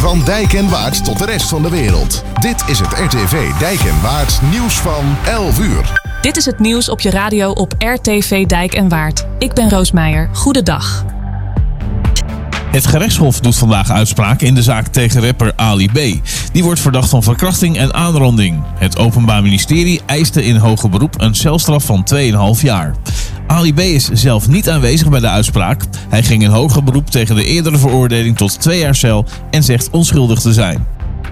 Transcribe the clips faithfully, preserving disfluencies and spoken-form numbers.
Van Dijk en Waard tot de rest van de wereld. Dit is het R T V Dijk en Waard nieuws van elf uur. Dit is het nieuws op je radio op R T V Dijk en Waard. Ik ben Roos Meijer. Goedendag. Het gerechtshof doet vandaag uitspraak in de zaak tegen rapper Ali B. Die wordt verdacht van verkrachting en aanranding. Het Openbaar Ministerie eiste in hoger beroep een celstraf van twee komma vijf jaar. Ali B is zelf niet aanwezig bij de uitspraak. Hij ging in hoger beroep tegen de eerdere veroordeling tot twee jaar cel en zegt onschuldig te zijn.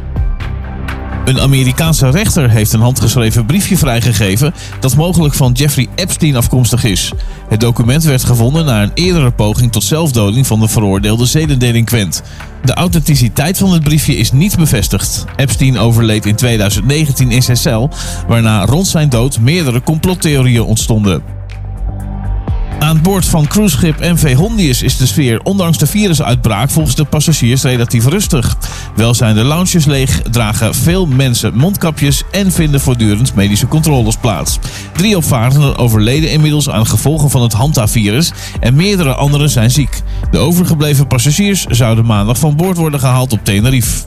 Een Amerikaanse rechter heeft een handgeschreven briefje vrijgegeven dat mogelijk van Jeffrey Epstein afkomstig is. Het document werd gevonden na een eerdere poging tot zelfdoding van de veroordeelde zedendelinquent. De authenticiteit van het briefje is niet bevestigd. Epstein overleed in tweeduizend negentien in zijn cel, waarna rond zijn dood meerdere complottheorieën ontstonden. Aan boord van cruiseschip M V Hondius is de sfeer ondanks de virusuitbraak volgens de passagiers relatief rustig. Wel zijn de lounges leeg, dragen veel mensen mondkapjes en vinden voortdurend medische controles plaats. Drie opvarenden overleden inmiddels aan gevolgen van het hantavirus en meerdere anderen zijn ziek. De overgebleven passagiers zouden maandag van boord worden gehaald op Tenerife.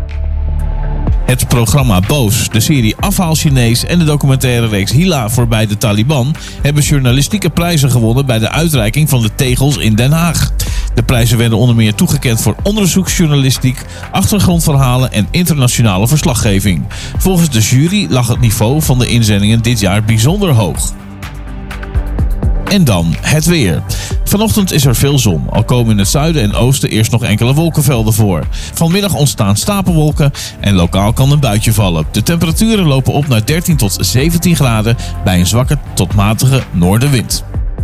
Het programma Boos, de serie Afhaal Chinees en de documentaire reeks Hila voorbij de Taliban hebben journalistieke prijzen gewonnen bij de uitreiking van de Tegels in Den Haag. De prijzen werden onder meer toegekend voor onderzoeksjournalistiek, achtergrondverhalen en internationale verslaggeving. Volgens de jury lag het niveau van de inzendingen dit jaar bijzonder hoog. En dan het weer. Vanochtend is er veel zon, al komen in het zuiden en oosten eerst nog enkele wolkenvelden voor. Vanmiddag ontstaan stapelwolken en lokaal kan een buitje vallen. De temperaturen lopen op naar dertien tot zeventien graden bij een zwakke tot matige noordenwind.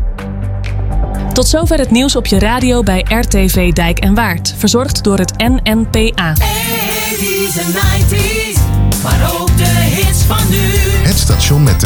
Tot zover het nieuws op je radio bij R T V Dijk en Waard. Verzorgd door het N N P A. eighties en nineties, maar ook de hits van nu. Het station met